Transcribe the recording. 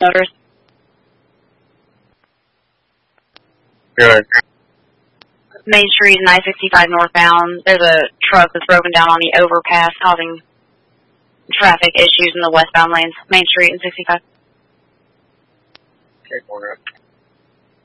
Motorist. Good. Main Street and I-65 northbound. There's a truck that's broken down on the overpass, causing traffic issues in the westbound lanes. Main Street and 65. Okay, going up.